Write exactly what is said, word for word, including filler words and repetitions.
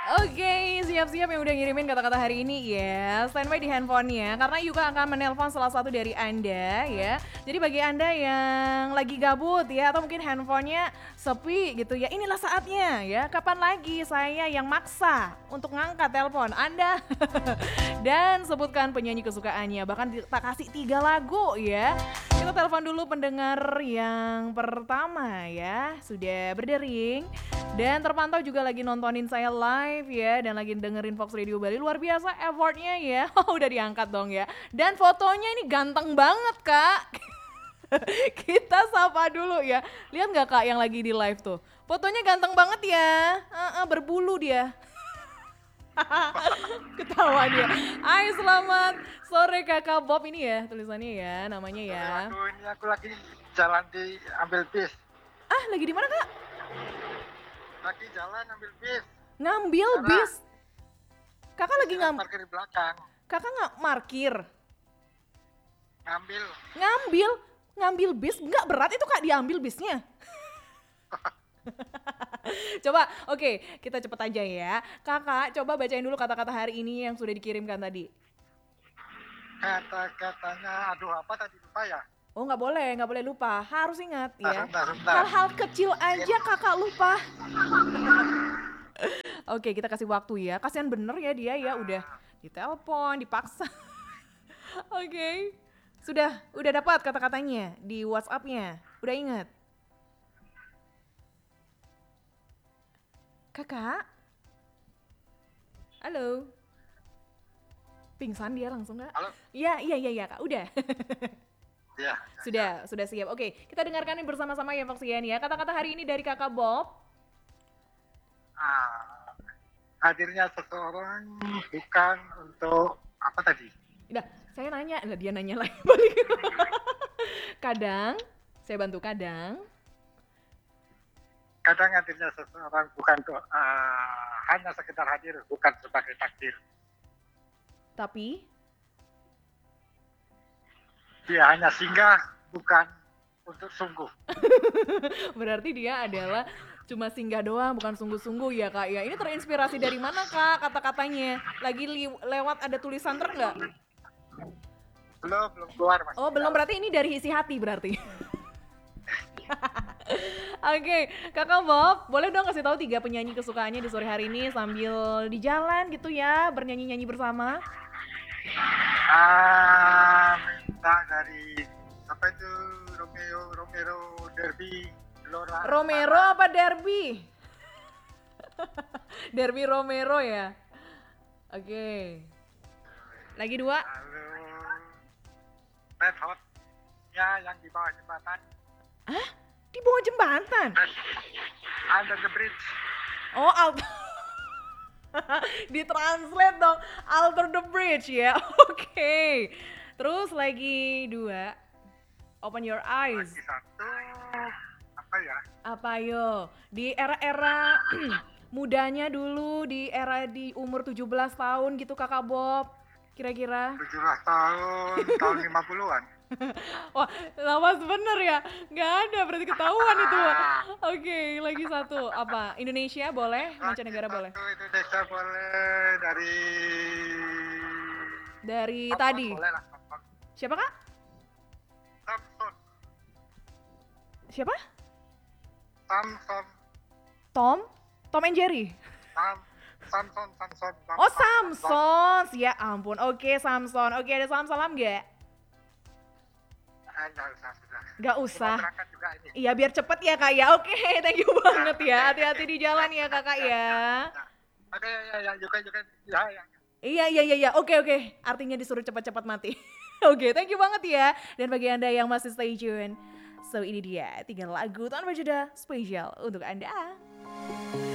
Oke, siap-siap yang udah ngirimin kata-kata hari ini ya. Standby di handphonenya karena Yuka akan menelpon salah satu dari Anda ya. Jadi bagi Anda yang lagi gabut ya atau mungkin handphonenya sepi gitu ya, inilah saatnya ya. Kapan lagi saya yang maksa untuk ngangkat telepon Anda dan sebutkan penyanyi kesukaannya. Bahkan tak kasih tiga lagu ya. Kita telepon dulu pendengar yang pertama ya. Sudah berdering dan terpantau juga lagi nontonin saya live ya dan lagi dengerin Fox Radio Bali. Luar biasa effortnya ya. Oh, udah diangkat dong ya. Dan fotonya ini ganteng banget Kak. Kita sapa dulu ya. Lihat gak Kak yang lagi di live tuh? Fotonya ganteng banget ya. Uh, uh, berbulu dia. Ketawa dia. Hai, selamat sore Kakak Bob ini ya tulisannya ya, namanya ya. Aduh, ini aku lagi jalan di ambil bis. Ah, lagi di mana Kak? Lagi jalan ambil bis. Ngambil Karena bis. Kakak lagi ngam parkir di belakang. Kakak nggak markir. Ngambil. Ngambil, ngambil bis nggak berat itu Kak diambil bisnya. Coba, oke, okay, kita cepet aja ya. Kakak, coba bacain dulu kata-kata hari ini yang sudah dikirimkan tadi. Kata-katanya, aduh apa tadi lupa ya? Oh nggak boleh, nggak boleh lupa. Harus ingat ya. Bentar, bentar. Hal-hal kecil aja kakak lupa. Oke, kita kasih waktu ya. Kasihan bener ya dia ya, udah ditelepon, dipaksa. Oke, okay. Sudah, udah dapat kata-katanya di WhatsApp-nya. Udah ingat? Kakak? Halo? Pingsan dia langsung Kak? Halo? Iya, iya, iya, ya, Kak, udah. Iya. Sudah, sudah siap. Oke, kita dengarkan ini bersama-sama ya Foxian ya. Kata-kata hari ini dari Kakak Bob. Ah, hadirnya seseorang bukan untuk apa tadi? Udah, saya nanya, nah dia nanya lagi balik. Kadang, saya bantu kadang. Kadang hadirnya seseorang bukan untuk uh, hanya sekedar hadir, bukan sebagai takdir. Tapi dia hanya singgah, bukan untuk sungguh. berarti dia adalah cuma singgah doang, bukan sungguh-sungguh ya Kak ya. Ini terinspirasi dari mana Kak kata-katanya? Lagi li- lewat ada tulisan truk nggak? Belum, belum keluar Mas. Oh belum, berarti ini dari isi hati berarti. Oke, okay, Kakak Bob, boleh dong kasih tahu tiga penyanyi kesukaannya di sore hari ini sambil di jalan gitu ya, bernyanyi-nyanyi bersama? Ah, minta dari apa itu Romeo, Romero, Derby, Lora. Romero apa Derby? Derby Romero ya. Oke. Okay. Lagi dua. Lalu Red Hot, ya yang di bawah jembatan. Hah? Di bawah jembatan? Under the Bridge. Oh, out. Ditranslate dong, Alter the Bridge ya. Oke. Okay. Terus lagi dua. Open Your Eyes. Lagi satu apa ya? Apa yo? Di era-era mudanya dulu, di era di umur tujuh belas tahun gitu Kakak Bob. Kira-kira? tujuh belas tahun, tahun lima puluhan. Wah, lawas bener ya. Nggak ada, berarti ketahuan itu. Oke, okay, lagi satu. Apa? Indonesia boleh? Mancanegara boleh? Indonesia boleh dari... Dari Samson, tadi? Boleh lah, Samson. Siapa Kak? Samson. Siapa? Samson. Tom? Tom and Jerry? Sam, Samson, Samson. Samson Oh Samson, ya ampun. Oke Samson. Oke, ada salam salam gak? Ah, Nggak usah, sudah. Gak usah. Berangkat juga ini. Iya biar cepet ya Kak ya. Oke, thank you banget ya. Hati-hati di jalan ya Kakak ya. Oke, ya, ya, juga, juga, ya, ya. Iya, iya, iya, iya. Oke, oke. Artinya disuruh cepat-cepat mati. Oke, thank you banget ya. Dan bagi Anda yang masih stay tune, so ini dia tiga lagu tanpa jeda spesial untuk Anda.